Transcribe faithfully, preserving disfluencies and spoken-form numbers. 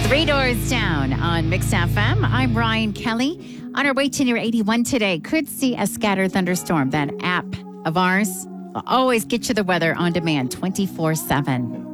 Three doors down on Mix F M. I'm Ryan Kelly. On our way to near eighty-one today, could see a scattered thunderstorm. That app of ours will always get you the weather on demand twenty-four seven.